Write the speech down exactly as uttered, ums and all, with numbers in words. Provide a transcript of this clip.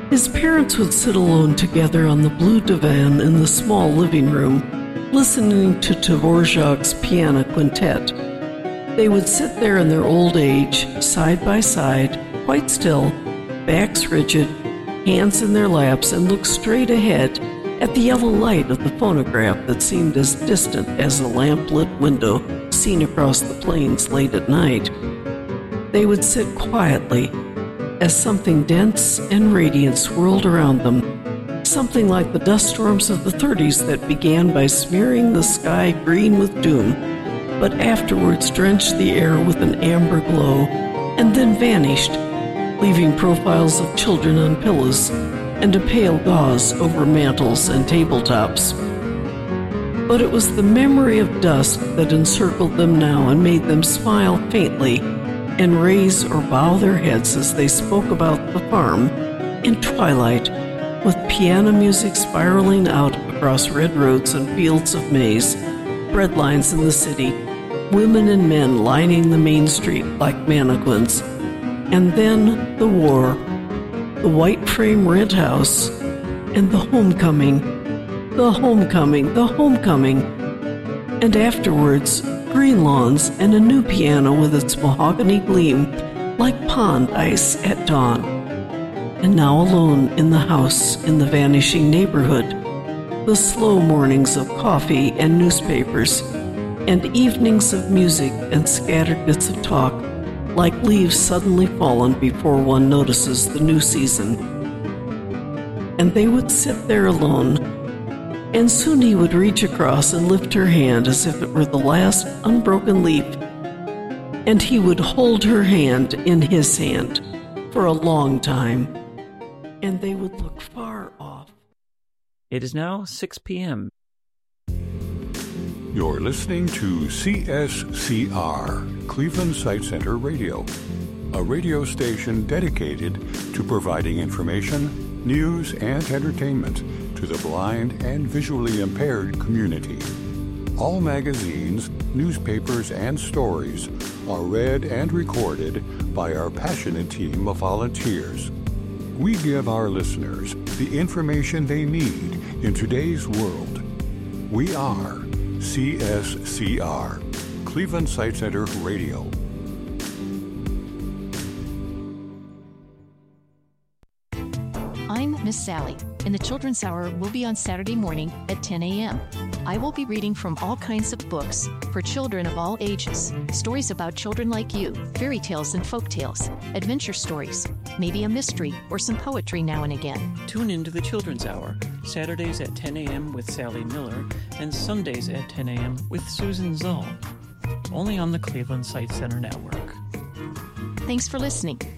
His parents would sit alone together on the blue divan in the small living room, listening to Dvorak's piano quintet. They would sit there in their old age, side by side, quite still, backs rigid, hands in their laps, and look straight ahead at the yellow light of the phonograph that seemed as distant as a lamp-lit window seen across the plains late at night. They would sit quietly as something dense and radiant swirled around them, something like the dust storms of the thirties that began by smearing the sky green with doom, but afterwards drenched the air with an amber glow and then vanished, leaving profiles of children on pillows and a pale gauze over mantels and tabletops. But it was the memory of dusk that encircled them now and made them smile faintly and raise or bow their heads as they spoke about the farm in twilight, with piano music spiraling out across red roads and fields of maize, bread lines in the city, women and men lining the main street like mannequins. And then the war, the white frame rent house, and the homecoming, the homecoming, the homecoming, and afterwards green lawns and a new piano with its mahogany gleam like pond ice at dawn. And now alone in the house in the vanishing neighborhood, the slow mornings of coffee and newspapers, and evenings of music and scattered bits of talk, like leaves suddenly fallen before one notices the new season. And they would sit there alone, and soon he would reach across and lift her hand as if it were the last unbroken leaf, and he would hold her hand in his hand for a long time, and they would look far off. It is now six p.m. You're listening to C S C R, Cleveland Sight Center Radio, a radio station dedicated to providing information, news, and entertainment to the blind and visually impaired community. All magazines, newspapers, and stories are read and recorded by our passionate team of volunteers. We give our listeners the information they need in today's world. We are C S C R, Cleveland Sight Center Radio. I'm Miss Sally, and the Children's Hour will be on Saturday morning at ten a.m. I will be reading from all kinds of books for children of all ages. Stories about children like you, fairy tales and folk tales, adventure stories, maybe a mystery or some poetry now and again. Tune in to the Children's Hour, Saturdays at ten a.m. with Sally Miller and Sundays at ten a.m. with Susan Zoll, only on the Cleveland Sight Center Network. Thanks for listening.